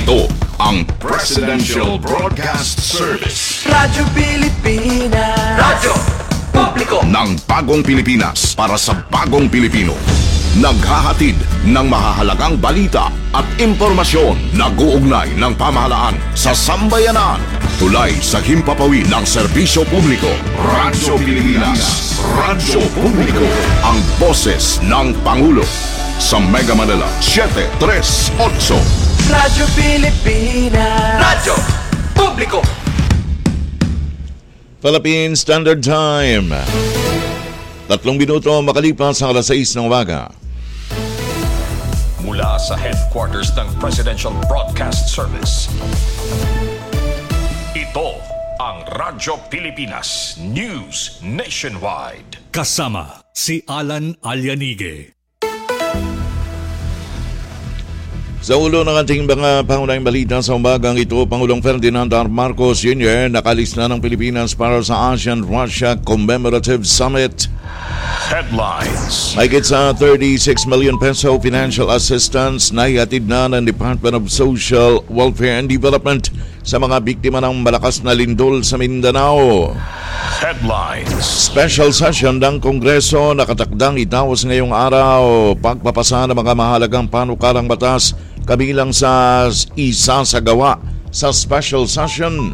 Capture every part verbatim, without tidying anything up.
Ito ang Presidential Broadcast Service. Radyo Pilipinas. Radyo Publiko ng bagong Pilipinas para sa bagong Pilipino. Naghahatid ng mahahalagang balita at impormasyon na guugnay ng pamahalaan sa sambayanan. Tulay sa himpapawid ng serbisyo publiko. Radyo Pilipinas. Radyo Publiko. Ang boses ng Pangulo. Sa Mega Manila, seven three eight. Radyo Pilipinas. Radyo Publiko. Philippine Standard Time. Tatlong minuto makalipas sa alas sais ng umaga. Mula sa headquarters ng Presidential Broadcast Service. Ito ang Radyo Pilipinas News Nationwide. Kasama si Alan Alianige. Sa ulo ng ating mga pangunahing balita sa umagang ito, Pangulong Ferdinand R. Marcos Junior nakalis na ng Pilipinas para sa ASEAN-Russia Commemorative Summit. Headlines. Mahigit sa thirty-six million peso financial assistance na ihatid na ng Department of Social Welfare and Development sa mga biktima ng malakas na lindol sa Mindanao. Headlines. Special session ng Kongreso nakatakdang itawas ngayong araw, pagpapasa ng mga mahalagang panukalang batas kabilang sa isasagawa sa special session.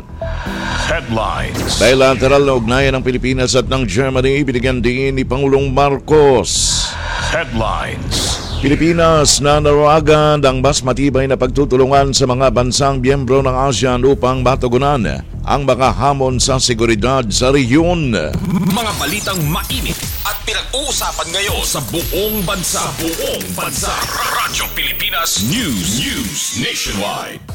Headlines. Bilateral na ugnayan ng Pilipinas at ng Germany binigyan din ni Pangulong Marcos. Headlines. Pilipinas na nanawagan ng mas matibay na pagtutulungan sa mga bansang miyembro ng ASEAN upang matugunan ang mga hamon sa seguridad sa rehiyon. Mga balitang mainit at pinag-uusapan ngayon sa buong bansa. Sa buong bansa. Radyo Pilipinas News. News Nationwide.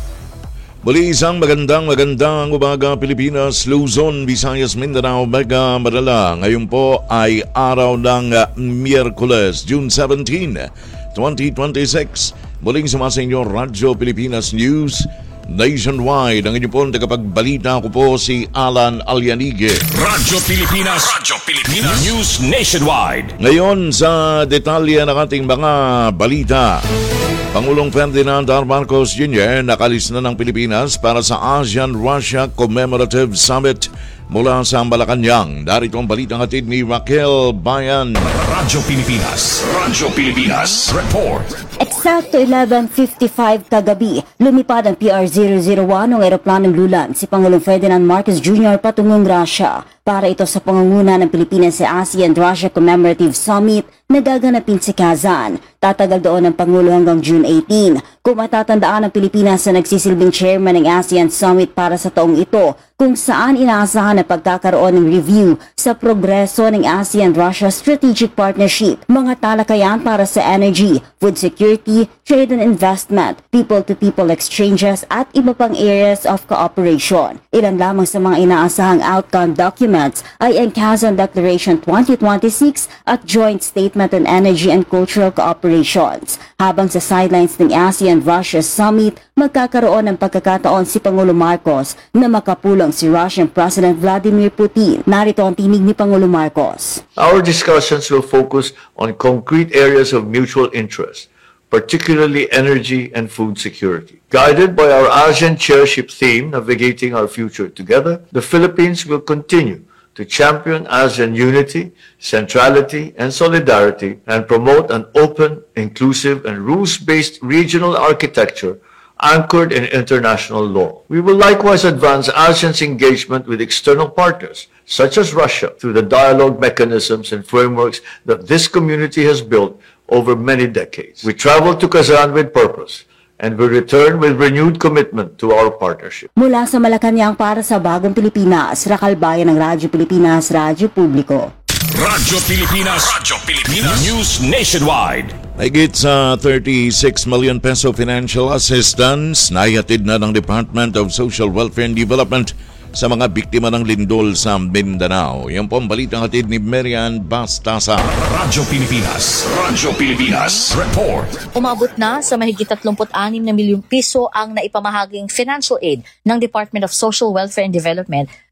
Muli isang magandang magandang umaga Pilipinas, Luzon, Visayas, Mindanao, Mega Manila. Ngayon po ay araw ng uh, Miyerkules, June seventeenth, twenty twenty-six. Muling sumasa inyo Radyo Pilipinas News Nationwide. Ang inyong po ang tagapagbalita ko po si Alan Alianige. Radyo Pilipinas. Radyo Pilipinas News Nationwide. Ngayon sa detalye ng ating mga balita. Pangulong Ferdinand R. Marcos Junior nakalis na ng Pilipinas para sa ASEAN-Russia Commemorative Summit mula sa Malacanang. Darito ang balitang hatid ni Raquel Bayan. Radyo Pilipinas. Radyo Pilipinas. Report. Eksakto eleven fifty-five kagabi, lumipad ang P R zero zero one ng eroplanong lulan si Pangulong Ferdinand Marcos Junior patungong Russia para ito sa pangunguna ng Pilipinas sa ASEAN-Russia Commemorative Summit na gaganapin sa Kazan. Tatagal doon ang Pangulo hanggang June eighteenth. Kung matatandaan ang Pilipinas na nagsisilbing chairman ng ASEAN Summit para sa taong ito, kung saan inaasahan na pagkakaroon ng review sa progreso ng ASEAN-Russia Strategic Partnership, mga talakayan para sa energy, food security, trade and investment, people-to-people exchanges at iba pang areas of cooperation. Ilan lamang sa mga inaasahang outcome documents ay ang Kazan Declaration twenty twenty-six at Joint Statement on Energy and Cultural Cooperations. Habang sa sidelines ng ASEAN-Russia Summit, magkakaroon ng pagkakataon si Pangulo Marcos na makapulong si Russian President Vladimir Putin. Narito ang tinig ni Pangulo Marcos. Our discussions will focus on concrete areas of mutual interest, particularly energy and food security. Guided by our ASEAN chairship theme, Navigating Our Future Together, the Philippines will continue to champion ASEAN unity, centrality, and solidarity, and promote an open, inclusive, and rules-based regional architecture anchored in international law. We will likewise advance ASEAN's engagement with external partners, such as Russia, through the dialogue mechanisms and frameworks that this community has built over many decades. We travel to Kazan with purpose, and we return with renewed commitment to our partnership. Mula sa Malacanang para sa Bagong Pilipinas, Raquel Bayan ng Radyo Pilipinas, Radyo Publiko. Radyo Pilipinas. Radyo Pilipinas News Nationwide. Mahigit sa thirty-six million peso financial assistance na ihatid na ng Department of Social Welfare and Development sa mga biktima ng lindol sa Mindanao. Yan po ang balitang hatid ni Marian Bastasa. Radyo Pilipinas. Radyo Pilipinas. Report. Umabot na sa mahigit thirty-six na milyong piso ang naipamahaging financial aid ng Department of Social Welfare and Development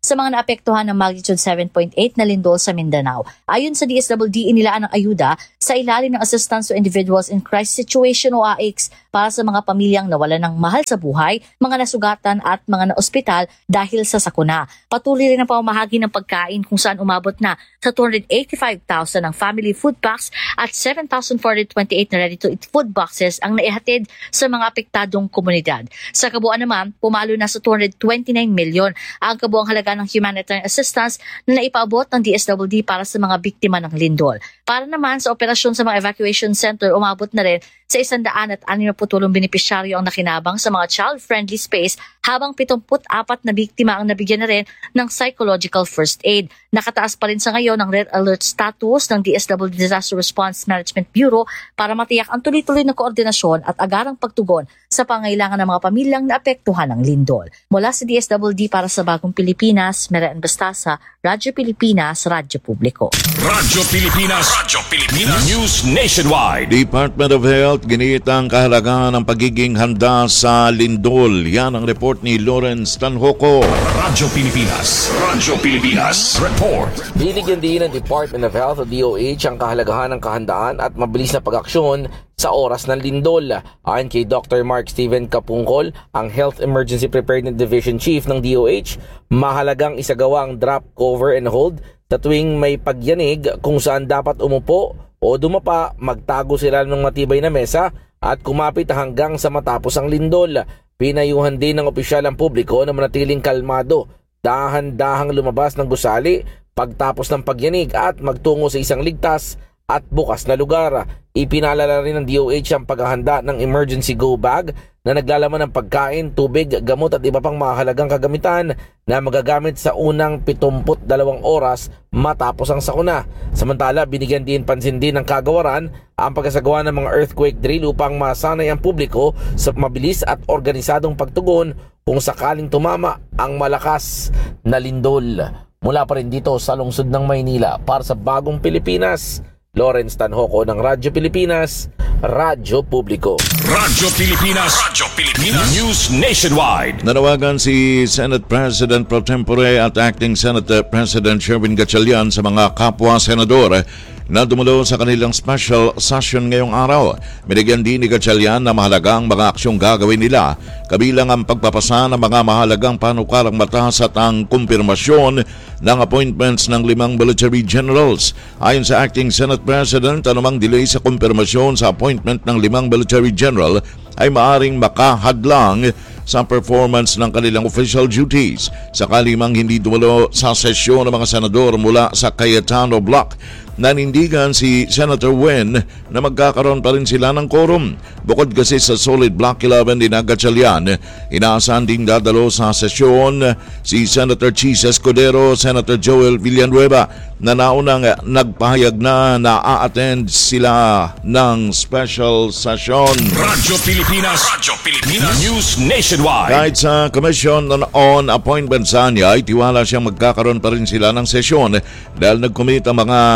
sa mga naapektuhan ng magnitude seven point eight na lindol sa Mindanao. Ayon sa D S W D, inilaan ng ayuda sa ilalim ng Assistance to Individuals in Crisis Situation o A I C S para sa mga pamilyang nawalan ng mahal sa buhay, mga nasugatan at mga naospital dahil sa sakuna. Patuloy rin ang pamamahagi ng pagkain kung saan umabot na sa two hundred eighty-five thousand ang family food packs at seven thousand four hundred twenty-eight na ready-to-eat food boxes ang naihatid sa mga apektadong komunidad. Sa kabuuan naman, pumalo na sa two hundred twenty-nine milyon ang kabuang halaga ng humanitarian assistance na naipaabot ng D S W D para sa mga biktima ng lindol. Para naman sa operasyon sa mga evacuation center, umabot na rin sa one hundred sixty-eight benepisyaryo ang nakinabang sa mga child-friendly space habang seventy-four na biktima ang nabigyan na rin ng psychological first aid. Nakataas pa rin sa ngayon ang red alert status ng D S W D Disaster Response Management Bureau para matiyak ang tuloy-tuloy na koordinasyon at agarang pagtugon sa pangailangan ng mga pamilyang naapektuhan ng lindol. Mula sa D S W D para sa Bagong Pilipinas, Meren Bastasa, Radyo Pilipinas, Radyo Publiko. Radyo Pilipinas, Radyo Pilipinas, News Nationwide. Department of Health ginit ang kahalagahan ng pagiging handa sa lindol. Yan ang report ni Lawrence Tanhoco. Radyo Pilipinas, Radyo Pilipinas, report. Binigyan din ng Department of Health o D O H ang kahalagahan ng kahandaan at mabilis na pag-aksyon sa oras ng lindol. Ayon kay Doctor Mark Steven Kapungkol, ang Health Emergency Preparedness Division Chief ng D O H, mahalagang isagawa ang drop, cover and hold sa tuwing may pagyanig kung saan dapat umupo o dumapa, magtago sila ng matibay na mesa at kumapit hanggang sa matapos ang lindol. Pinayuhan din ng opisyal ang publiko na manatiling kalmado, dahan-dahang lumabas ng gusali pagtapos ng pagyanig at magtungo sa isang ligtas at bukas na lugar. Ipinalala rin ng D O H ang paghahanda ng emergency go bag na naglalaman ng pagkain, tubig, gamot at iba pang mahalagang kagamitan na magagamit sa unang pitungput dalawang oras matapos ang sakuna. Samantala, binigyan din pansin din ng kagawaran ang pagkasagawa ng mga earthquake drill upang masanay ang publiko sa mabilis at organisadong pagtugon kung sakaling tumama ang malakas na lindol. Mula pa rin dito sa lungsod ng Maynila para sa Bagong Pilipinas, Lawrence Tanhoco ng Radyo Pilipinas, Radyo Publiko. Radyo Pilipinas, Radyo Pilipinas, News Nationwide. Nanawagan si Senate President Pro Tempore at Acting Senate President Sherwin Gatchalian sa mga kapwa-senador na dumalo sa kanilang special session ngayong araw. Binigyan din ni Gatchalian na mahalagang mga aksyong gagawin nila, kabilang ang pagpapasa ng mga mahalagang panukalang batas at ang kumpirmasyon ng appointments ng limang military generals. Ayon sa Acting Senate President, anumang delay sa kumpirmasyon sa appointment ng limang military general ay maaring makahadlang sa performance ng kanilang official duties. Sakali mang hindi dumalo sa sesyon ng mga senador mula sa Cayetano Block, nanindigan si Senator Wen na magkakaroon pa rin sila ng quorum. Bukod kasi sa solid Block eleven ni Gatchalian, inaasahan din dadalo sa sesyon si Senator Chis Escudero, Senator Joel Villanueva na naunang nagpahayag na na-a-attend sila ng special session. Radyo Pilipinas, Radyo Pilipinas, News Nationwide. Kahit sa Commission on Appointments niya, ay tiwala siyang magkakaroon pa rin sila ng sesyon dahil nag-commit ang mga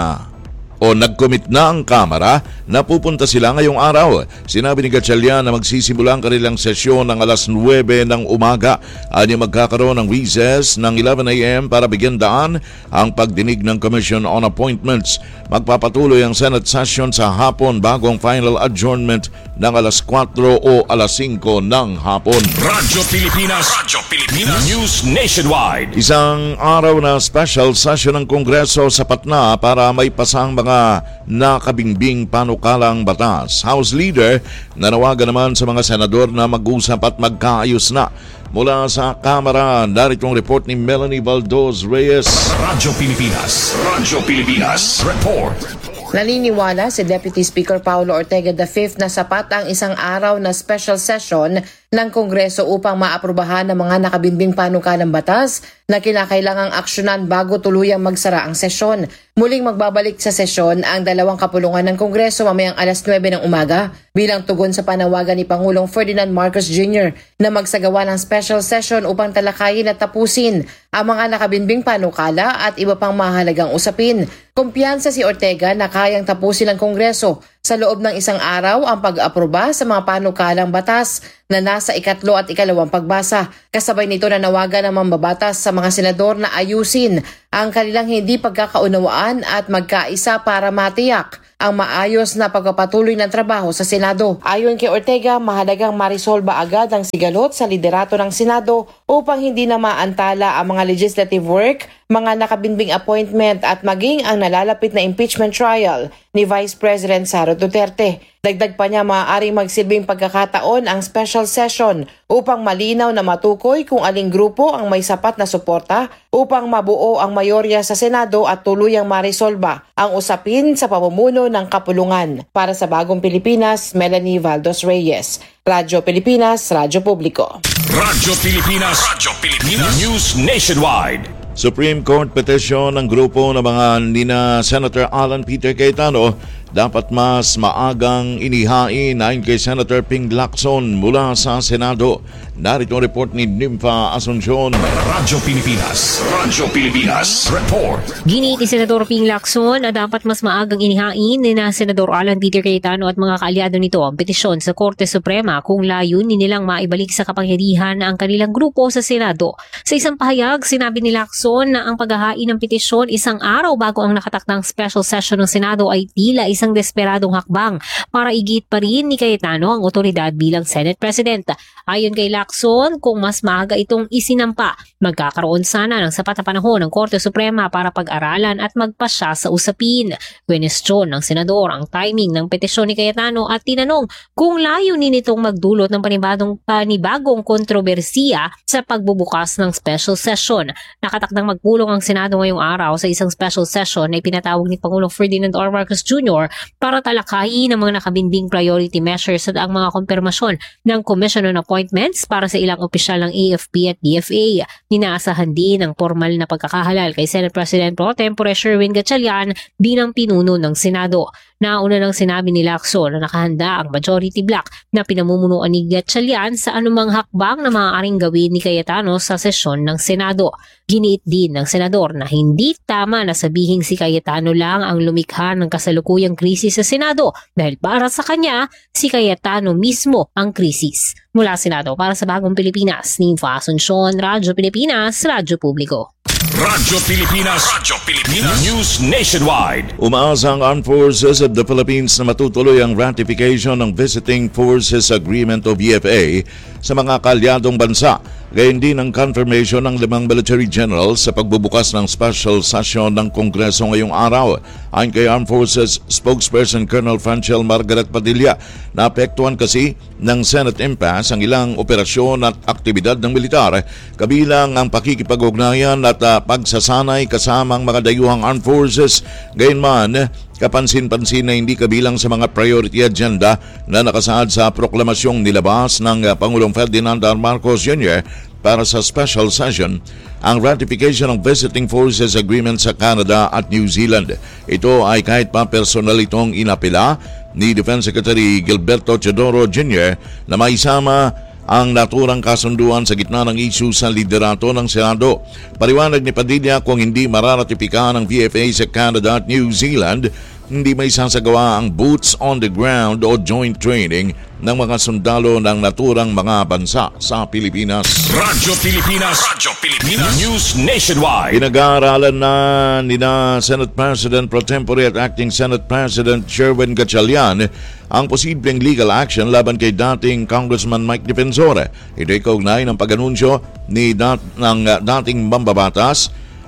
o nag-commit na ang Kamara na pupunta sila ngayong araw. Sinabi ni Gatchalian na magsisimula ang kanilang sesyon ng alas nuwebe ng umaga at magkakaroon ng recess ng eleven a.m. para bigyan daan ang pagdinig ng Commission on Appointments. Magpapatuloy ang Senate session sa hapon bago ang final adjournment ng alas kwatro o alas singko ng hapon. Radyo Pilipinas, Radyo Pilipinas, News Nationwide. Isang araw na special session ng Kongreso sapat na para may pasang mga nakabingbing panukalang batas. House Leader nanawagan naman sa mga senador na mag-usap at magkaayos na. Mula sa Kamara, narito ang report ni Melanie Baldoz Reyes. Radyo Pilipinas, Radyo Pilipinas, report. Naniniwala si Deputy Speaker Paulo Ortega the fifth na sapat ang isang araw na special session ng Kongreso upang maaprubahan ang mga nakabinbing panukalang batas na kinakailangang aksyonan bago tuluyang magsara ang sesyon. Muling magbabalik sa sesyon ang dalawang kapulungan ng Kongreso mamayang alas nuwebe ng umaga bilang tugon sa panawagan ni Pangulong Ferdinand Marcos Junior na magsagawa ng special session upang talakayin at tapusin ang mga nakabinbing panukala at iba pang mahalagang usapin. Kumpiyansa si Ortega na kayang tapusin ng Kongreso sa loob ng isang araw ang pag-aproba sa mga panukalang batas na nasa ikatlo at ikalawang pagbasa. Kasabay nito na nawagan ng mambabatas sa mga senador na ayusin ang kanilang hindi pagkakaunawaan at magkaisa para matiyak ang maayos na pagpapatuloy ng trabaho sa Senado. Ayon kay Ortega, mahalagang marisolba agad ang sigalot sa liderato ng Senado upang hindi na maantala ang mga legislative work, mga nakabinbing appointment at maging ang nalalapit na impeachment trial ni Vice President Sara Duterte. Dagdag pa niya, maaaring magsilbing pagkakataon ang special session upang malinaw na matukoy kung aling grupo ang may sapat na suporta upang mabuo ang mayorya sa Senado at tuluyang marisolba ang usapin sa pamumuno ng kapulungan. Para sa Bagong Pilipinas, Melanie Valdos Reyes. Radyo Pilipinas, Radyo Publiko. Radyo Pilipinas, Radyo Pilipinas, News Nationwide. Supreme Court petition ng grupo ng mga nina Senator Alan Peter Cayetano dapat mas maagang inihain ayon kay Senator Ping Lacson mula sa Senado. Narito ang report ni Nympha Asuncion. Radyo Pilipinas, Radyo Pilipinas Report. Giniit ni Senador Ping Lacson na dapat mas maagang inihain ni na Senador Alan Peter Cayetano at mga kaalyado nito ang petisyon sa Korte Suprema kung layunin nilang maibalik sa kapangyarihan ang kanilang grupo sa Senado. Sa isang pahayag, sinabi ni Lacson na ang paghahain ng petisyon isang araw bago ang nakatakdang special session ng Senado ay tila isang desperadong hakbang para igit pa rin ni Cayetano ang otoridad bilang Senate President. Ayon kay Lacson, kung mas maaga itong isinampa, magkakaroon sana ng sapat na panahon ng Korte Suprema para pag-aralan at magpasya sa usapin. Kwestiyon ng senador ang timing ng petisyon ni Cayetano at tinanong kung layunin nitong magdulot ng panibagong, panibagong kontrobersiya sa pagbubukas ng special session. Nakatakdang magpulong ang Senado ngayong araw sa isang special session na ipinatawag ni Pangulong Ferdinand R. Marcos Junior para talakayin ang mga nakabinding priority measures at ang mga kumpirmasyon ng Commission on Appointments para sa ilang opisyal ng A F P at D F A. Ninaasahan din ang formal na pagkakahalal kay Senate President Pro Tempore Sherwin Gatchalian bilang pinuno ng Senado. Nauna nang sinabi ni Lacson na nakahanda ang majority bloc na pinamumunuan ni Gatchalian sa anumang hakbang na maaaring gawin ni Cayetano sa sesyon ng Senado. Giniit din ng senador na hindi tama na sabihing si Cayetano lang ang lumikha ng kasalukuyang krisis sa Senado dahil para sa kanya, si Cayetano mismo ang krisis. Mula Senado para sa Bagong Pilipinas, Nympha Asuncion, Radyo Pilipinas, Radyo Publiko. Radyo Pilipinas, Radyo Pilipinas, News Nationwide. Umaasa ang Armed Forces of the Philippines na matutuloy ang ratification ng Visiting Forces Agreement o V F A sa mga kaalyadong bansa. Gayon din ang confirmation ng limang military generals sa pagbubukas ng special session ng Kongreso ngayong araw. Ayon kay Armed Forces spokesperson Colonel Franchel Margaret Padilla, naapektuhan kasi ng Senate impasse ang ilang operasyon at aktibidad ng militar, kabilang ang pakikipag-ugnayan at uh, pagsasanay kasamang mga dayuhang Armed Forces. Gayunman, kapansin-pansin na hindi kabilang sa mga priority agenda na nakasaad sa proklamasyong nilabas ng uh, Pangulong Ferdinand R. Marcos Junior para sa special session ang ratification ng Visiting Forces Agreement sa Canada at New Zealand. Ito ay kahit pa personal itong inapila ni Defense Secretary Gilberto Teodoro Junior na maisama ang naturang kasunduan sa gitna ng issue sa liderato ng Senado. Paliwanag ni Padilla, kung hindi mararatipika ng V F A sa Canada at New Zealand, hindi may sasagawa ang boots on the ground o joint training ng mga sundalo ng naturang mga bansa sa Pilipinas. Radyo Pilipinas, Radyo Pilipinas, News Nationwide. Pinag-aaralan na nina Senate President Pro Tempore at Acting Senate President Sherwin Gatchalian ang posibleng legal action laban kay dating Congressman Mike Defensor. Ito'y kaugnay ng pag-anunsyo ni dat- ng uh, dating mambabatas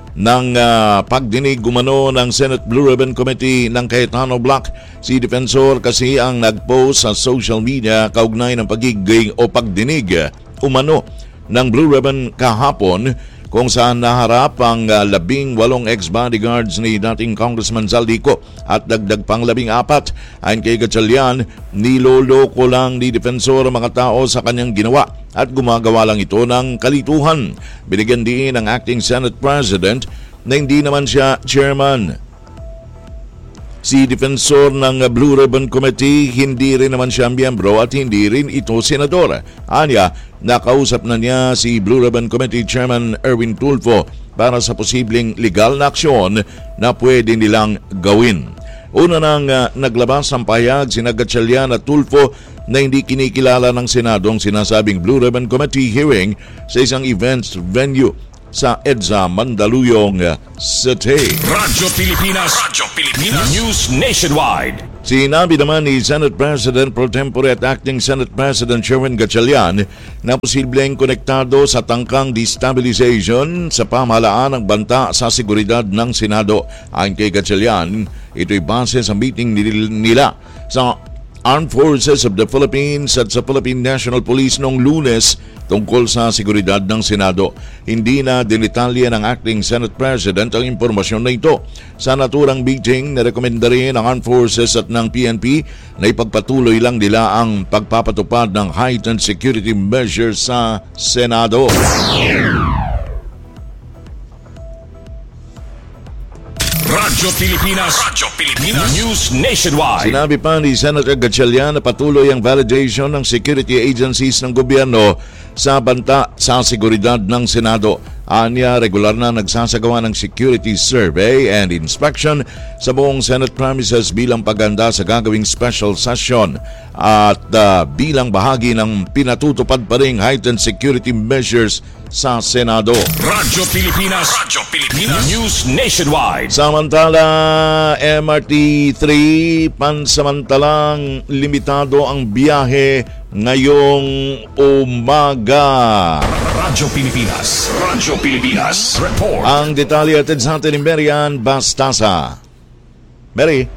ng uh, pagdinig gumano ng Senate Blue Ribbon Committee ng Cayetano Block. Si Defensor kasi ang nag-post sa social media kaugnay ng pagiging o pagdinig umano ng Blue Ribbon kahapon, kung saan naharap ang uh, labing walong ex-bodyguards ni dating Congressman Zaldico at dagdag pang labing apat. Ayon kay Gatchalian, niloloko lang ni Defensor ang mga tao sa kanyang ginawa at gumagawa lang ito ng kalituhan. Binigyan din ng Acting Senate President na hindi naman siya chairman. Si Defensor ng Blue Ribbon Committee, hindi rin naman siya miyembro at hindi rin ito senador. Anya, nakausap na niya si Blue Ribbon Committee Chairman Erwin Tulfo para sa posibleng legal na aksyon na pwede nilang gawin. Una nang uh, naglabas ng pahayag sina Gatchalian at Tulfo na hindi kinikilala ng Senado ang sinasabing Blue Ribbon Committee hearing sa isang events venue sa EDSA, Mandaluyong City. Radyo Pilipinas, Radyo Pilipinas, News Nationwide. Sinabi naman ni Senate President Pro Tempore at Acting Senate President Sherwin Gatchalian na posibleng konektado sa tangkang destabilization sa pamahalaan ng banta sa seguridad ng Senado. Ayon kay Gatchalian, ito'y base sa meeting nila sa Armed Forces of the Philippines at sa Philippine National Police noong Lunes tungkol sa seguridad ng Senado. Hindi na dinitalya ng Acting Senate President ang impormasyon na ito. Sa naturang meeting, narekomenda rin ng Armed Forces at ng P N P na ipagpatuloy lang nila ang pagpapatupad ng heightened security measures sa Senado. Radyo Pilipinas, Radyo Pilipinas, News Nationwide. Sinabi pa ni Senator Gatchalian na patuloy ang validation ng security agencies ng gobyerno sa banta sa seguridad ng Senado. Anya, regular na nagsasagawa ng security survey and inspection sa buong Senate premises bilang pagganda sa gagawing special session at uh, bilang bahagi ng pinatutupad pa ring heightened security measures sa Senado. Radyo Pilipinas, Radyo Pilipinas, News Nationwide. Samantala, M R T three, pansamantalang limitado ang biyahe ngayong umaga. Radyo Pilipinas, Radyo Pilipinas, report. Ang detalye atid sa atin ni Marian Bastasa. Mary.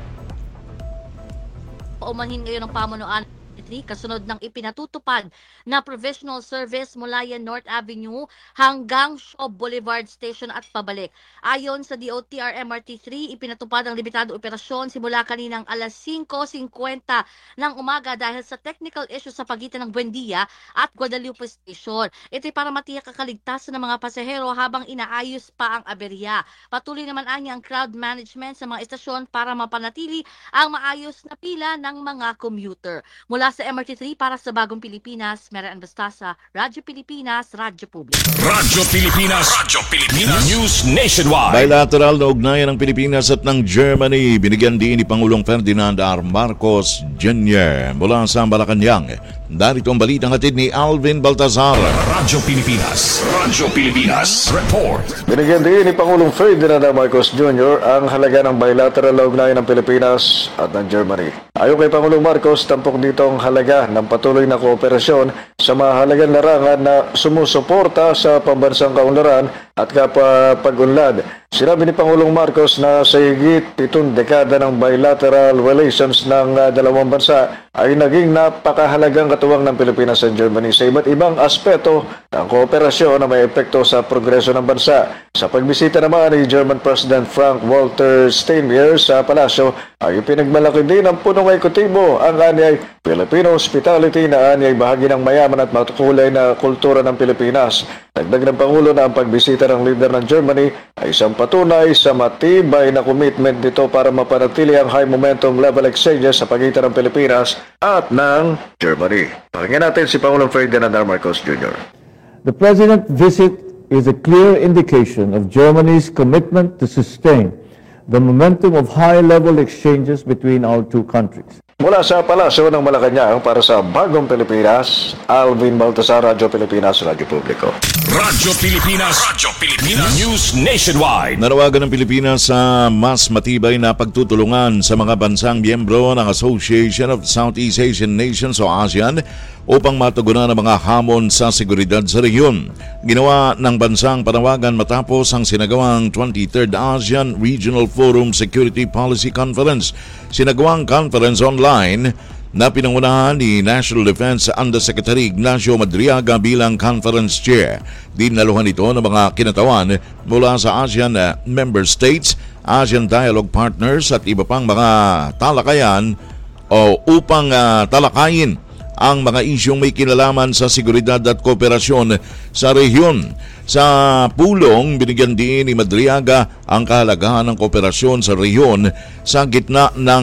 Paumanhin ngayon ng pamunuan kasunod ng ipinatutupad na provisional service mula yan North Avenue hanggang Shaw Boulevard Station at pabalik. Ayon sa D O T R M R T three, ipinatupad ang limitado operasyon simula kaninang alas singko fifty ng umaga dahil sa technical issue sa pagitan ng Buendia at Guadalupe Station. Ito'y para matiyak ang kaligtasan ng mga pasahero habang inaayos pa ang aberya. Patuloy naman anya ang crowd management sa mga estasyon para mapanatili ang maayos na pila ng mga commuter. Mula sa M R T three para sa Bagong Pilipinas, Marian Bastasa, Radyo Pilipinas, Radyo Publiko. Radyo Pilipinas, Radyo Pilipinas, News Nationwide. Bilateral na ugnayan ng Pilipinas at ng Germany, binigyan din ni Pangulong Ferdinand R. Marcos Junior Mula sa Malacanang. Darito ang balitang hatid ni Alvin Baltazar. Radyo Pilipinas, Radyo Pilipinas, report. Binigyan din ni Pangulong Ferdinand R. Marcos Junior ang halaga ng bilateral na ugnayan ng Pilipinas at ng Germany. Ayon kay Pangulong Marcos, tampok dito ang halaga ng patuloy na kooperasyon sa mahalagang larangan na sumusuporta sa pambansang kaunlaran at kapag-unlad. Sinabi ni Pangulong Marcos na sa higit pitong dekada ng bilateral relations ng uh, dalawang bansa ay naging napakahalagang katuwang ng Pilipinas at Germany sa iba't ibang aspeto ng kooperasyon na may epekto sa progreso ng bansa. Sa pagbisita naman ni German President Frank-Walter Steinmeier sa palasyo ay pinagmalaki din ng punong ekutibo ang anyay Filipino hospitality na anyay bahagi ng mayaman at matukulay na kultura ng Pilipinas. Dagdag ng Pangulo na ang pagbisita ng leader ng Germany ay isang patunay sa matibay na commitment nito para mapanatili ang high momentum level exchanges sa pagitan ng Pilipinas at ng Germany. Pakinggan natin si Pangulong Ferdinand R. Marcos Junior The President's visit is a clear indication of Germany's commitment to sustain the momentum of high-level exchanges between our two countries. Mula sa Palasyo ng Malacanang para sa Bagong Pilipinas, Alvin Baltasar, Radyo Pilipinas, Radyo Publiko. Radyo Pilipinas, Radyo Pilipinas, News Nationwide. Nanawagan ng Pilipinas sa mas matibay na pagtutulungan sa mga bansang miyembro ng Association of Southeast Asian Nations o ASEAN upang matugunan ang mga hamon sa seguridad sa rehiyon. Ginawa ng bansang panawagan matapos ang sinagawang twenty-third ASEAN Regional Forum Security Policy Conference. Sinagawang conference online na pinangunahan ni National Defense Undersecretary Ignacio Madriaga bilang conference chair. Dinaluhan ito ng mga kinatawan mula sa ASEAN member states, ASEAN Dialogue Partners at iba pang mga talakayan o upang uh, talakayin ang mga isyong may kinalaman sa seguridad at kooperasyon sa rehiyon. Sa pulong, binigyan din ni Madriaga ang kahalagahan ng kooperasyon sa rehiyon sa gitna ng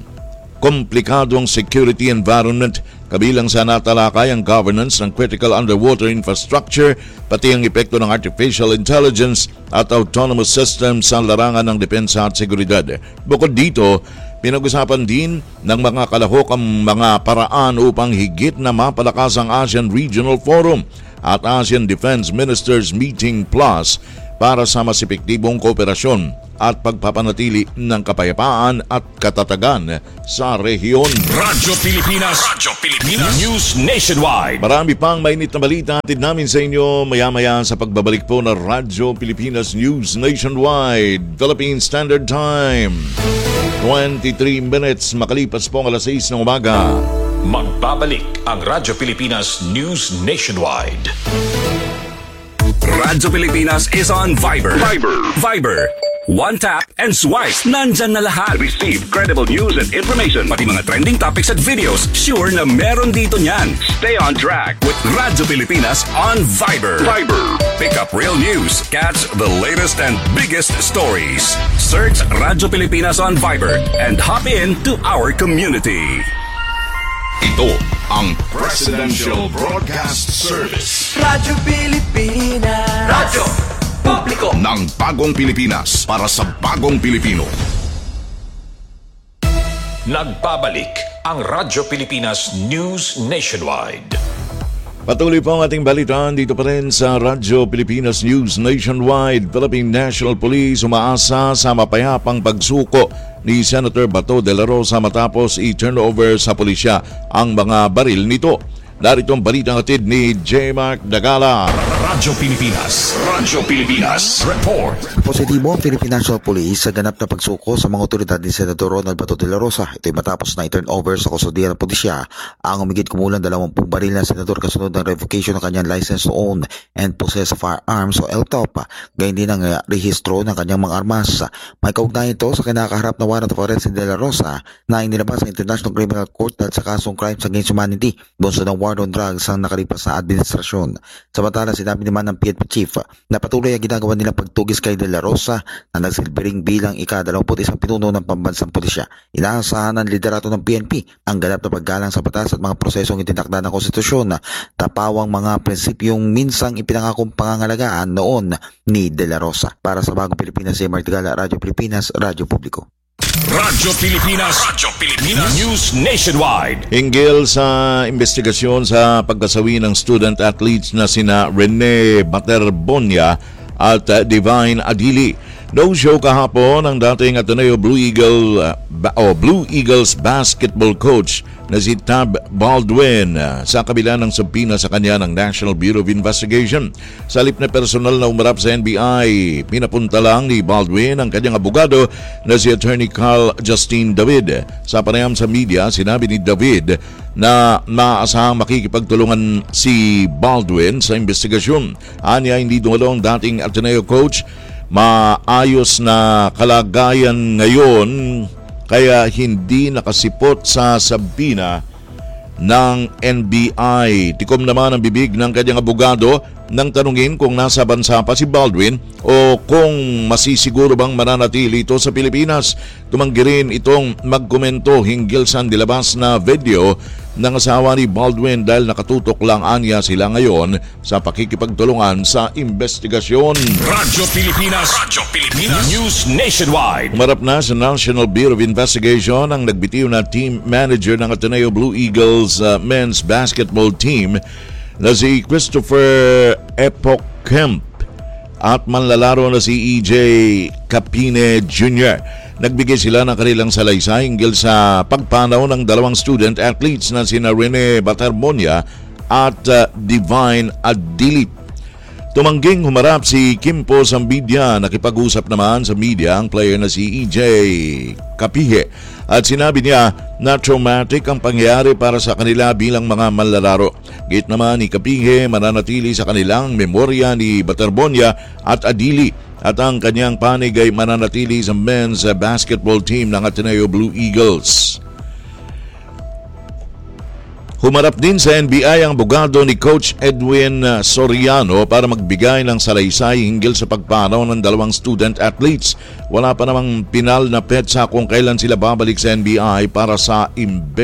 komplikadong security environment, kabilang sa natalakay ang governance ng critical underwater infrastructure, pati ang epekto ng artificial intelligence at autonomous systems sa larangan ng depensa at seguridad. Bukod dito, Pinag-usapan din ng mga kalahok ang mga paraan upang higit na mapalakas ang ASEAN Regional Forum at ASEAN Defense Ministers Meeting Plus para sa mas epektibong kooperasyon at pagpapanatili ng kapayapaan at katatagan sa rehiyon. Radyo Pilipinas, Radyo Pilipinas News Nationwide. Marami pang mainit na balita atid namin sa inyo maya-maya sa pagbabalik po ng Radyo Pilipinas News Nationwide. Philippine Standard Time, twenty-three minutes makalipas po ang alas sais ng umaga. Magbabalik ang Radyo Pilipinas News Nationwide. Radyo Pilipinas is on Viber. Viber. Viber. One tap and swipe. Nandyan na lahat. Receive credible news and information. Pati mga trending topics at videos. Sure na meron dito niyan. Stay on track with Radyo Pilipinas on Viber. Viber. Pick up real news. Catch the latest and biggest stories. Search Radyo Pilipinas on Viber and hop in to our community. Ito ang Presidential Broadcast Service. Radyo Pilipinas. Radyo Publiko ng bagong Pilipinas para sa bagong Pilipino. Nagbabalik ang Radyo Pilipinas News Nationwide. Patuloy po ang ating balitaan dito pa rin sa Radyo Pilipinas News Nationwide. Philippine National Police umaasa sa mapayapang pagsuko ni Senator Bato de la Rosa matapos i-turnover sa pulisya ang mga baril nito. Narito ang balitang hatid ni J. Mark Dagala. Radyo Pilipinas. Radyo Pilipinas. Report. Positibo ang Philippine National Police sa ganap na pagsuko sa mga otoridad ni Senator Ronald Bato de la Rosa. Ito'y matapos na i-turnover sa kustodiya ng pulisya ang umigit kumulang dalawampung baril na senador kasunod ng revocation ng kanyang license to own and possess firearms o L T O P. Gayun din ang uh, rehistro ng kanyang mga armas. May kaugnay ito sa kinakaharap na warrant of arrest ni de la Rosa na inilabas sa International Criminal Court dahil sa kasong crimes against humanity bunso ng war on drugs ang nakalipas sa administrasyon. Samantala, sinabi naman ng P N P Chief na patuloy ang ginagawa nilang pagtugis kay de la Rosa na nagsilbing bilang ika-dalawampu't isang pinuno ng pambansang pulisya. Inaasahan ng liderato ng P N P ang ganap na paggalang sa batas at mga prosesong itinakda ng konstitusyon na tapawang mga prinsipyong minsang ipinangakong pangangalagaan noon ni de la Rosa. Para sa Bagong Pilipinas, J. Martigala, Radyo Pilipinas, Radyo Publiko. Radyo Pilipinas. Radyo Pilipinas News Nationwide. Hinggil sa investigasyon sa pagkasawi ng student athletes na sina Rene Baterbonia at uh, Divine Adili. No-show kahapon ang dating Ateneo Blue Eagle uh, ba, oh, Blue Eagles basketball coach na si Tab Baldwin uh, sa kabila ng subpina sa kanya ng National Bureau of Investigation. Sa halip na personal na umarap sa N B I, pinapunta lang ni Baldwin ang kanyang abogado na si Attorney Carl Justine David. Sa panayam sa media, sinabi ni David na maaasahang makikipagtulungan si Baldwin sa investigasyon. Anya, hindi dumalo ang dating Ateneo coach. Maayos na kalagayan ngayon kaya hindi nakasipot sa sabina ng N B I. Tikom naman ang bibig ng kanyang abogado nang tanungin kung nasa bansa pa si Baldwin o kung masisiguro bang mananatili ito sa Pilipinas. Tumanggi rin itong magkomento hinggil sa nilabas na video ng asawa ni Baldwin dahil nakatutok lang anya sila ngayon sa pakikipagtulungan sa investigasyon. Radyo Pilipinas. Radyo Pilipinas News Nationwide. Umarap na sa National Bureau of Investigation ang nagbitiw na team manager ng Ateneo Blue Eagles uh, men's basketball team na si Christopher Epoch Kemp at manlalaro na si E J Capine Junior Nagbigay sila ng kanilang salaysay hinggil sa pagpanaw ng dalawang student athletes na sina Rene Baterbonia at uh, Divine Adilip. Tumangging humarap si Kimpo Sambidia. Nakipag-usap naman sa media ang player na si E J Capihe at sinabi niya na traumatic ang pangyayari para sa kanila bilang mga manlalaro. Gate naman ni Capihe mananatili sa kanilang memorya ni Baterbonia at Adili at ang kanyang panig ay mananatili sa men's basketball team ng Ateneo Blue Eagles. Humarap din sa N B I ang abogado ni Coach Edwin Soriano para magbigay ng salaysay hinggil sa pagpanaw ng dalawang student athletes. Wala pa namang pinal na petsa kung kailan sila babalik sa N B I para sa investigasyon.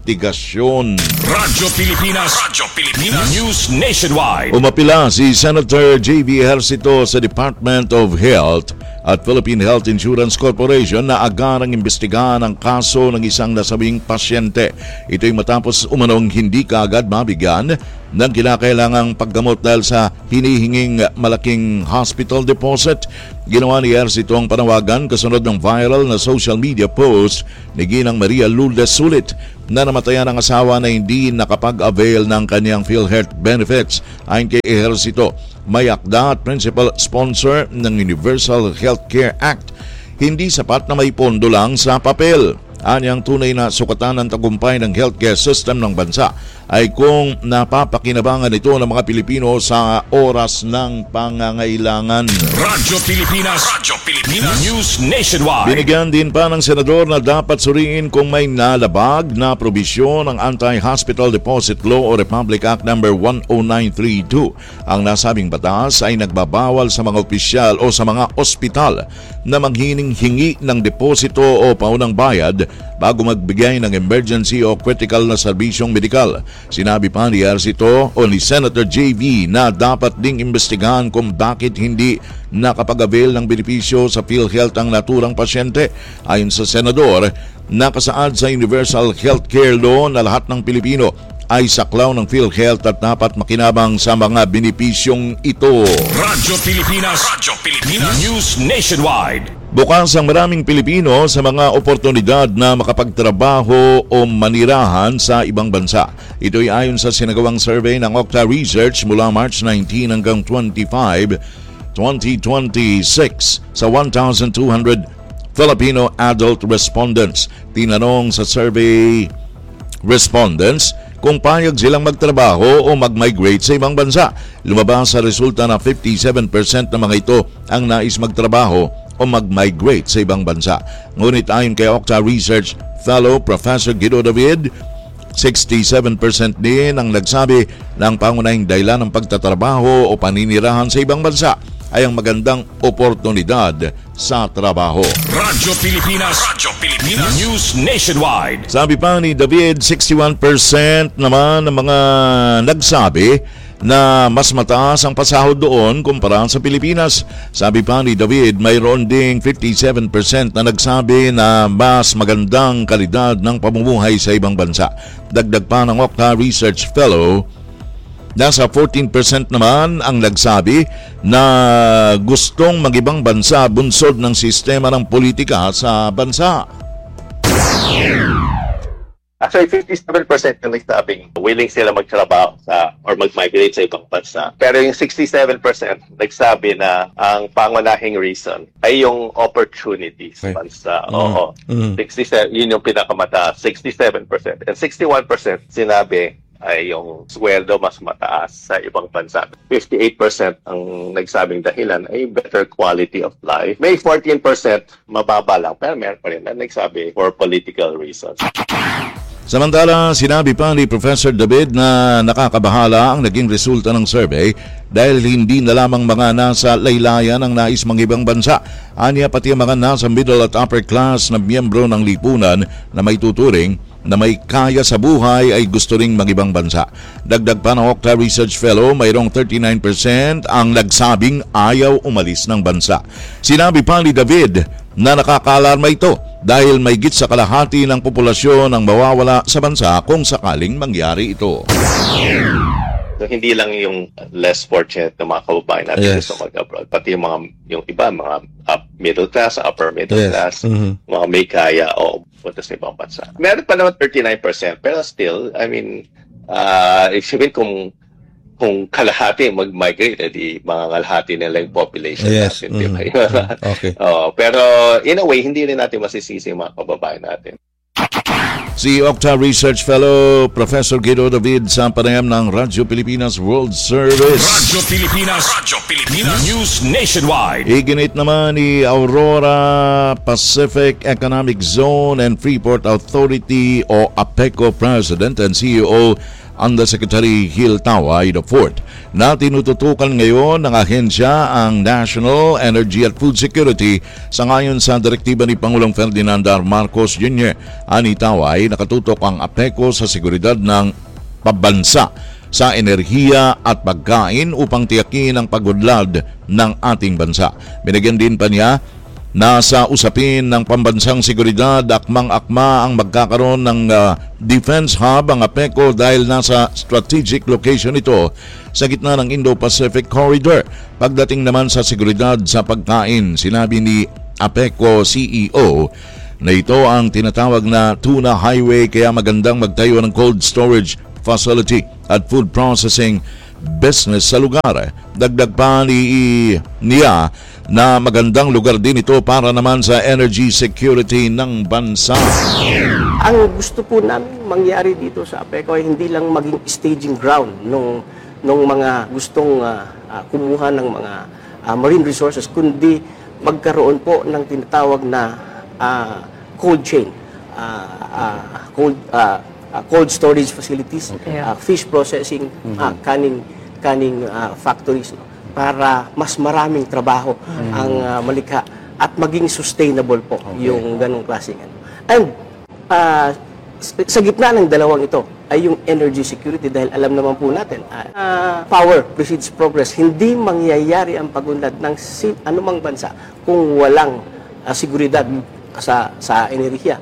investigasyon. Radyo Pilipinas, Radyo Pilipinas, News Nationwide. Umapila si Senator J V Ejercito sa Department of Health at Philippine Health Insurance Corporation na agarang imbestigahan ang kaso ng isang nasabing pasyente. Ito'y matapos umanong hindi kaagad mabigyan ng kinakailangang paggamot dahil sa hinihinging malaking hospital deposit. Ginawa ni Ejercito ang panawagan kasunod ng viral na social media post ni Ginang Maria Lourdes Sulit na namatayan ang asawa na hindi nakapag-avail ng kanyang PhilHealth benefits. Ayon kay Ejercito, may akda at principal sponsor ng Universal Healthcare Act. Hindi sapat na may pondo lang sa papel. Anyang tunay na sukatan ng tagumpay ng healthcare system ng bansa ay kung napapakinabangan ito ng mga Pilipino sa oras ng pangangailangan. Radyo Pilipinas, Radyo Pilipinas, News Nationwide. Binigyan din pa ng senador na dapat suriin kung may nalabag na probisyon ng Anti-Hospital Deposit Law o Republic Act number one oh nine three two. Ang nasabing batas ay nagbabawal sa mga opisyal o sa mga ospital na manghining-hingi ng deposito o paunang bayad bago magbigay ng emergency o critical na serbisyong medikal. Sinabi pa ni Ejercito o ni Senator J V na dapat ding imbestigahan kung bakit hindi nakapag-avail ng benepisyo sa PhilHealth ang naturang pasyente. Ayon sa senador, nakasaad sa Universal Healthcare Law na lahat ng Pilipino ay saklaw ng PhilHealth at dapat makinabang sa mga benepisyong ito. Radyo Pilipinas, Radyo Pilipinas, News Nationwide. Bukas ang maraming Pilipino sa mga oportunidad na makapagtrabaho o manirahan sa ibang bansa. Ito'y ayon sa sinagawang survey ng Okta Research mula March nineteen hanggang twenty-five, twenty twenty-six sa one thousand two hundred Filipino adult respondents. Tinanong sa survey respondents kung payag silang magtrabaho o mag-migrate sa ibang bansa. Lumabas sa resulta na fifty-seven percent ng mga ito ang nais magtrabaho o mag-migrate sa ibang bansa. Ngunit ayon kay Okta Research Fellow Professor Guido David, sixty-seven percent din ang nagsabi ng pangunahing dahilan ng pagtatrabaho o paninirahan sa ibang bansa ay ang magandang oportunidad sa trabaho. Radyo Pilipinas, Radyo Pilipinas, News Nationwide. Sabi pa ni David, sixty-one percent naman ng mga nagsabi na mas mataas ang pasahod doon kumpara sa Pilipinas. Sabi pa ni David, mayroon ding fifty-seven percent na nagsabi na mas magandang kalidad ng pamumuhay sa ibang bansa. Dagdag pa ng Okta Research Fellow, nasa fourteen percent naman ang nagsabi na gustong mag-ibang bansa bunsod ng sistema ng politika sa bansa. Actually, fifty-seven percent yung nagsabing willing sila magtrabaho sa or mag-migrate sa ibang bansa. Pero yung sixty-seven percent nagsabi na ang pangunahing reason ay yung opportunities sa bansa. Mm. Oo. Mm. sixty-seven, yun yung pinakamataas, sixty-seven percent. And sixty-one percent sinabi ay yung sweldo mas mataas sa ibang bansa. fifty-eight percent ang nagsabing dahilan ay better quality of life. May fourteen percent mababa lang, pero meron pa rin na nagsabi for political reasons. Samantala, sinabi pa ni Professor David na nakakabahala ang naging resulta ng survey dahil hindi na lamang mga nasa laylayan ang nais mangibang bansa. Aniya pati ang mga nasa middle at upper class na miyembro ng lipunan na may tuturing na may kaya sa buhay ay gusto ring mangibang bansa. Dagdag pa ng Okta Research Fellow, mayroong thirty-nine percent ang nagsabing ayaw umalis ng bansa. Sinabi pa ni David na nakakaalarma ito dahil may git sa kalahati ng populasyon ang mawawala sa bansa kung sakaling mangyari ito. So, hindi lang yung less fortunate na mga kababayan natin yes. gusto mag-abroad, pati yung mga yung iba, mga up middle class, upper middle yes. class, mm-hmm. mga may kaya o punta sa ibang bansa. Meron pa naman thirty-nine percent, pero still, I mean, uh, isipin kung kung kalahati mag-migrate, edi mga kalahati nila yung population yes. natin. Mm-hmm. Diba? Okay. uh, pero in a way, hindi rin natin masisisi yung mga kababayan natin. Si Okta Research Fellow Professor Guido David sa panayam ng Radyo Pilipinas World Service. Radyo Pilipinas, Radyo Pilipinas, News Nationwide. Iginit naman ni Aurora Pacific Economic Zone and Freeport Authority o APECO President and C E O Undersecretary Gil Taway the fourth na tinututukan ngayon ng ahensya ang National Energy at Food Security sangayon sa direktiba ni Pangulong Ferdinand R. Marcos Junior Anitaw ay nakatutok ang APECO sa seguridad ng pambansa sa enerhiya at pagkain upang tiyakin ang pag-unlad ng ating bansa. Binigyan din pa niya na sa usapin ng pambansang seguridad, akmang-akma ang magkakaroon ng uh, Defense Hub ang APECO dahil nasa strategic location ito sa gitna ng Indo-Pacific Corridor. Pagdating naman sa seguridad sa pagkain, sinabi ni APECO C E O na ito ang tinatawag na tuna highway kaya magandang magtayo ng cold storage facility at food processing business sa lugar. Dagdag pa ni niya na magandang lugar din ito para naman sa energy security ng bansa. Ang gusto po namin mangyari dito sa APECO ay hindi lang maging staging ground nung nung mga gustong uh, uh, kumuha ng mga uh, marine resources, kundi magkaroon po ng tinatawag na uh, cold chain, uh, uh, cold uh, uh, cold storage facilities, okay. uh, fish processing, mm-hmm. uh, canning canning uh, factories, no? Para mas maraming trabaho mm-hmm. ang uh, malikha at maging sustainable po okay. yung ganong klaseng ano. And uh, sa gitna ng dalawang ito ay yung energy security dahil alam naman po natin uh, power precedes progress. Hindi mangyayari ang pag-unlad ng sin- anumang bansa kung walang uh, seguridad sa sa enerhiya.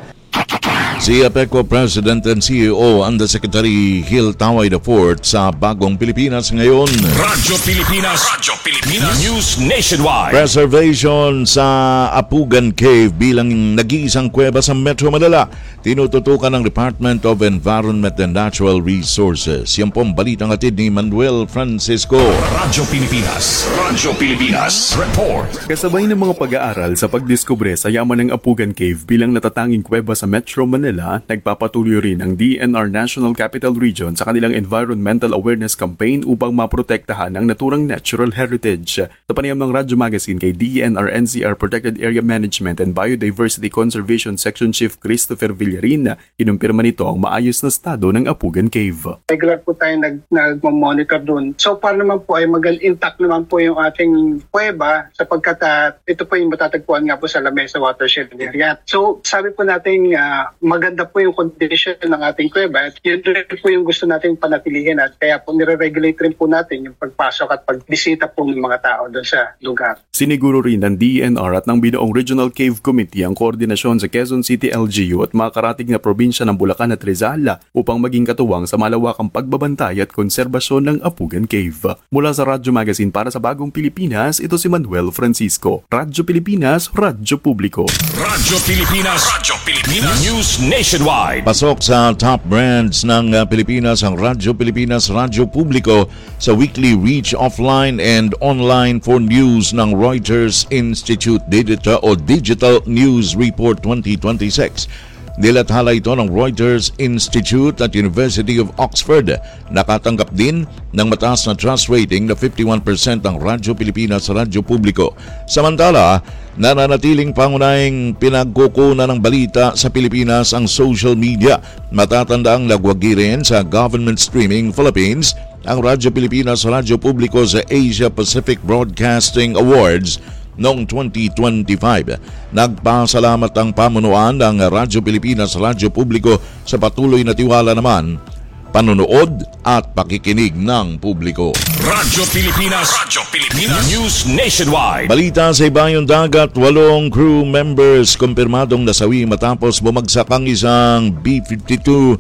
Si APECO President and C E O Undersecretary Gil Taway the fourth sa Bagong Pilipinas ngayon. Radyo Pilipinas, Radyo Pilipinas, News Nationwide. Preservation sa Apugan Cave bilang nag-iisang kuweba sa Metro Manila. Tinututukan ng Department of Environment and Natural Resources. Yan po ang balitang atid ni Manuel Francisco. Radyo Pilipinas, Radyo Pilipinas, Report. Kasabay ng mga pag-aaral sa pagdiskubre sa yaman ng Apugan Cave bilang natatanging kuweba sa Metro Manila, nagpapatuloy rin ang D N R National Capital Region sa kanilang Environmental Awareness Campaign upang maprotektahan ang naturang natural heritage. Sa panayam ng Radyo Magazine kay D N R N C R Protected Area Management and Biodiversity Conservation Section Chief Christopher Villarin, kinumpirma nito ang maayos na estado ng Apugan Cave. Regular po tayo nag, nag-monitor doon. So para naman po ay magal intact naman po yung ating kuweba sapagkat uh, ito po yung matatagpuan nga po sa Lamesa Watershed Area. So sabi po natin uh, maganda po yung condition ng ating kuweba at yun rin po yung gusto nating panatilihin at kaya po nire-regulate rin po natin yung pagpasok at pagbisita po ng mga tao doon sa lugar. Siniguro rin ng D N R at ng binuong Regional Cave Committee ang koordinasyon sa Quezon City L G U at mga karating na probinsya ng Bulacan at Rizal upang maging katuwang sa malawakang pagbabantay at konserbasyon ng Apugan Cave. Mula sa Radyo Magazine para sa Bagong Pilipinas, ito si Manuel Francisco. Radyo Pilipinas, Radyo Publiko. Radyo Pilipinas, Radyo Pilipinas, News Nationwide. Pasok sa top brands ng uh, Pilipinas ang Radyo Pilipinas, Radyo Publiko sa weekly Reach Offline and Online for News ng Reuters Institute Digital o Digital News Report twenty twenty-six. Nilathala ito ng Reuters Institute at University of Oxford. Nakatanggap din ng mataas na trust rating na fifty-one percent ang Radyo Pilipinas, Radyo Publiko. Samantala, nananatiling pangunahing pinagkukunan ng balita sa Pilipinas ang social media. Matatanda ang lagwagi rin sa Government Streaming Philippines ang Radyo Pilipinas, Radyo Publiko sa Asia Pacific Broadcasting Awards noong twenty twenty-five. Nagpasalamat ang pamunuan ng Radyo Pilipinas, Radyo Publiko sa patuloy na tiwala naman, panunood at pakikinig ng publiko. Radyo Pilipinas, Radyo Pilipinas, News Nationwide. Balita sa ibayong dagat, walong crew members kumpirmadong nasawi matapos bumagsak ang isang B fifty-two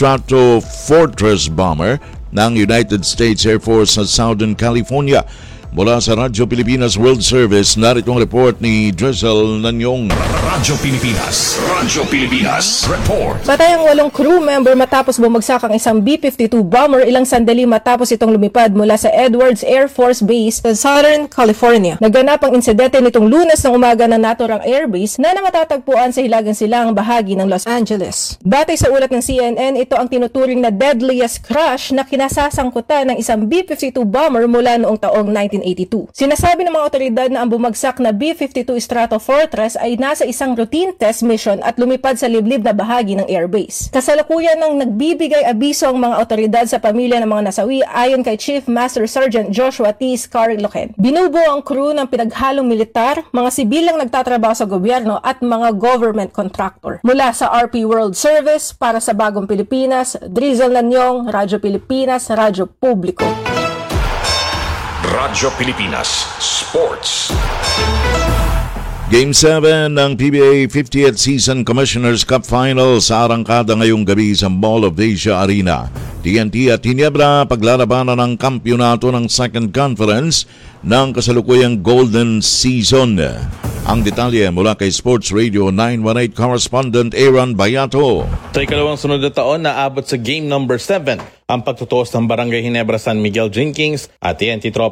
Stratofortress bomber ng United States Air Force sa Southern California. Mula sa Radyo Pilipinas World Service, narito ang report ni Drizzle Nanyong. Radyo Pilipinas, Radyo Pilipinas, Report. Patay ang walong crew member matapos bumagsak ang isang B fifty-two bomber ilang sandali matapos itong lumipad mula sa Edwards Air Force Base sa Southern California. Naganap ang insidente nitong Lunes ng umaga na naturang airbase na namatatagpuan sa hilagang silangang bahagi ng Los Angeles. Batay sa ulat ng C N N, ito ang tinuturing na deadliest crash na kinasasangkutan ng isang B fifty-two bomber mula noong taong nineteen nineteen eighty-two. Sinasabi ng mga otoridad na ang bumagsak na B fifty-two Stratofortress ay nasa isang routine test mission at lumipad sa liblib na bahagi ng airbase. Kasalukuyan nang nagbibigay abiso ang mga otoridad sa pamilya ng mga nasawi ayon kay Chief Master Sergeant Joshua T. Scarloken. Binubuo ang crew ng pinaghalong militar, mga sibilang nagtatrabaho sa gobyerno at mga government contractor. Mula sa R P World Service para sa Bagong Pilipinas, Drizzle Nanyong, Radyo Pilipinas, Radyo Publiko. Radyo Pilipinas Sports. Game seven ng P B A fiftieth Season Commissioners Cup Final sa arangkada ngayong gabi sa Mall of Asia Arena. T N T at Ginebra paglalabanan ng kampyonato ng Second Conference ng kasalukuyang Golden Season. Ang detalye mula kay Sports Radio nine one eight correspondent Aaron Bayato. Sa ikalawang sunod na taon, naabot sa game number seven ang pagtutuos ng Barangay Ginebra San Miguel Drinking Kings at T N T Trop